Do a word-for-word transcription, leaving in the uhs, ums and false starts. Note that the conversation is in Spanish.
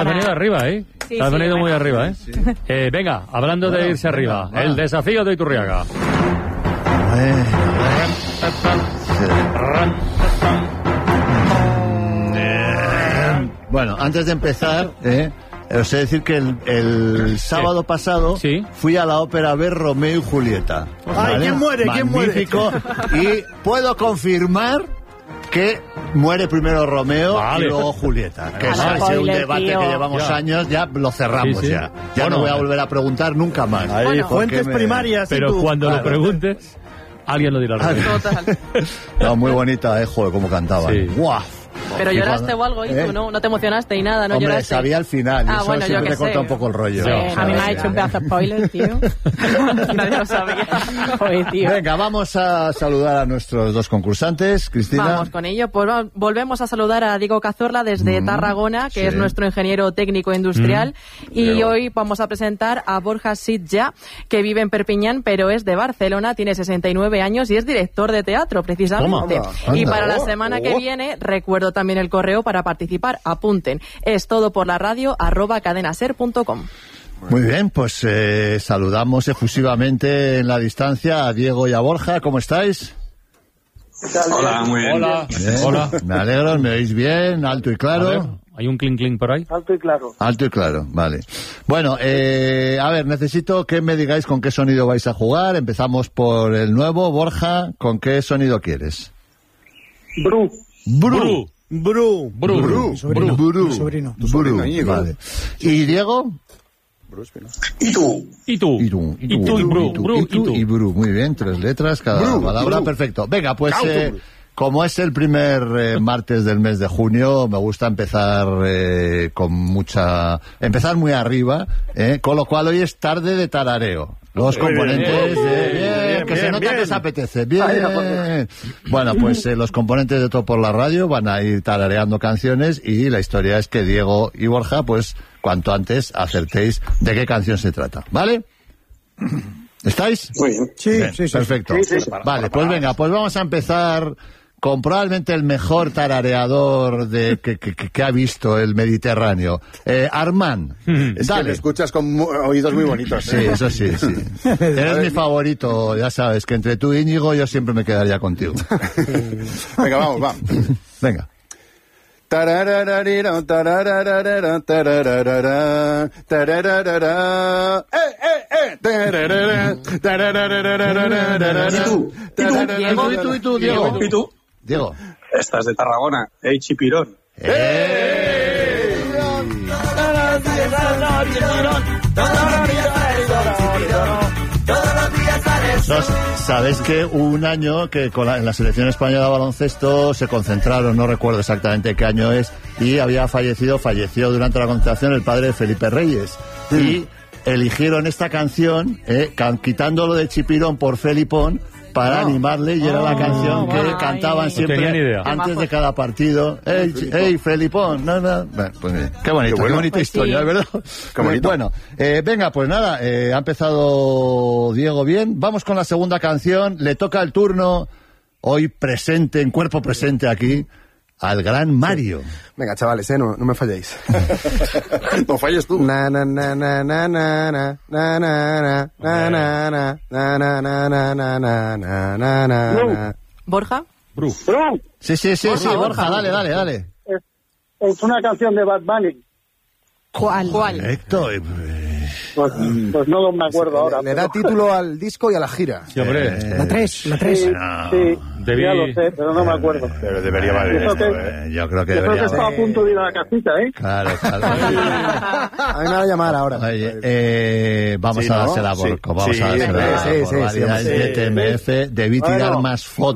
has venido arriba, ¿eh? Sí, te has sí, venido bueno. muy arriba, ¿eh? Sí. eh venga, hablando bueno, de irse venga, arriba, va. El desafío de Iturriaga. Eh. Bueno, antes de empezar, eh, os he de decir que el, el sábado sí. pasado ¿Sí? fui a la ópera a ver Romeo y Julieta. Ay, ¿vale? ¿Quién muere? Magnífico. ¿Quién muere? Y puedo confirmar que muere primero Romeo vale. y luego Julieta. Que es un debate tío. que llevamos ya. años, ya lo cerramos sí, sí. ya. Ya bueno, no voy a volver a preguntar nunca más. Ahí, bueno, fuentes me... primarias. Pero tú, cuando claro. lo preguntes, alguien lo dirá. Total. No, muy bonita, eh, joder, cómo cantaba. Sí. ¡Guau! Pero lloraste o algo, ¿y ¿Eh? tú no? ¿No te emocionaste y nada? ¿No Hombre, lloraste? sabía al final. Ah, eso bueno, siempre yo que te corta sé. un poco el rollo. Sí, no, a mí me ha hecho un pedazo de spoiler, tío. Nadie lo sabía. Joder, tío. Venga, vamos a saludar a nuestros dos concursantes. Cristina. Vamos con ello. Pues volvemos a saludar a Diego Cazorla desde mm, Tarragona, que sí. es nuestro ingeniero técnico industrial. Mm, y Diego. hoy vamos a presentar a Borja Sitja, que vive en Perpiñán, pero es de Barcelona, tiene sesenta y nueve años y es director de teatro, precisamente. Toma, y para la semana oh, que oh. viene, recuerdo también el correo para participar. Apunten. Es todo por la radio arroba cadenaser punto com. Muy bien, pues eh, saludamos efusivamente en la distancia a Diego y a Borja. ¿Cómo estáis? Hola, muy bien. Hola. Bien. Hola. Me alegro, me oís bien, alto y claro. Ver, ¿hay un clink clink por ahí? Alto y claro. Alto y claro, vale. Bueno, eh, a ver, necesito que me digáis con qué sonido vais a jugar. Empezamos por el nuevo. Borja, ¿con qué sonido quieres? Bru. Bru. Bru. Bru. Bru. Mi sobrino. Bru. Mi sobrino. Tu sobrino, Íñigo. Vale. ¿Y Diego? ¿Y tú? ¿Y tú? ¿Y tú? ¿Y tú? ¿Y Bru? ¿Y tú? ¿Y Bru? Muy bien, tres letras, cada Bru, palabra, Bru. Perfecto. Venga, pues eh, como es el primer eh, martes del mes de junio, me gusta empezar eh, con mucha... Empezar muy arriba, eh, con lo cual hoy es tarde de tarareo. Los muy componentes bien, de... Bien, bien, que bien, se nota bien. que se apetece. Bien. Bueno, pues eh, los componentes de Todo por la Radio van a ir tarareando canciones y la historia es que Diego y Borja, pues, cuanto antes acertéis de qué canción se trata. ¿Vale? ¿Estáis? Muy bien. Sí, bien, sí, sí. Perfecto. Sí, sí, sí. Vale, pues venga, pues vamos a empezar con probablemente el mejor tarareador de que, que, que ha visto el Mediterráneo. Eh, Armand, es dale. que me escuchas con mu- oídos muy bonitos. Sí, ¿eh? eso sí, sí. Eres mi favorito, ya sabes, que entre tú y Íñigo yo siempre me quedaría contigo. Venga, vamos, va. Venga. Tararararira, tararararara, tarararara, tarararara. ¡Eh, eh, eh! Tararara, tararararara. ¿Y tú? Diego, ¿y tú, y tú, Diego? ¿Y tú? Diego. Estás de Tarragona, ¡eh, Chipirón! ¡Eh! Nos, Sabéis que hubo un año que con la, en la selección española de baloncesto se concentraron, no recuerdo exactamente qué año es, y había fallecido, falleció durante la concentración el padre de Felipe Reyes. Mm. Y eligieron esta canción, eh, can, quitándolo de Chipirón por Felipón, para oh. animarle, y era oh, la canción que ay. cantaban siempre no antes de cada partido. ¡Ey, hey, Felipón! No, no. Bueno, pues bien. Qué bonito, qué, bueno. qué bonita pues historia, sí. ¿verdad? Qué bonito. Bueno, eh, venga, pues nada, eh, ha empezado Diego bien. Vamos con la segunda canción. Le toca el turno, hoy presente, en cuerpo presente aquí, al gran Mario. Sí. Venga, chavales, eh, no, no me falléis. No falles tú. Na na na na na na na na na na na na na na na na na na na. ¿Borja? Bru. Sí, sí, sí, Borja, sí, Borja, dale, dale, dale. Es, es una canción de Bad Bunny. ¿Cuál? ¿Cuál? Correcto. Pues, pues no me acuerdo ahora. Le, le da título al disco y a la gira. Sí, hombre. Eh, la tres, la tres. Sí, no. sí Debí... ya lo sé, pero no me acuerdo. Pero debería valer esto, eh. Yo creo que yo debería creo que estaba a punto de ir a la casita, ¿eh? Claro, claro. A mí me va a llamar ahora. Oye, eh, vamos sí, a ¿no? dársela por, sí. vamos sí, a dársela sí, sí, por sí, variedades sí, de T M F. Debí tirar bueno. más fotos.